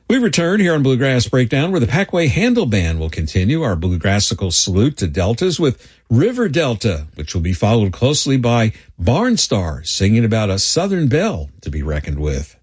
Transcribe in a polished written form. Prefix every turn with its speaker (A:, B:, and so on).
A: We return here on Bluegrass Breakdown, where the Packway Handle Band will continue our bluegrassical salute to deltas with River Delta, which will be followed closely by Barnstar singing about a Southern belle to be reckoned with.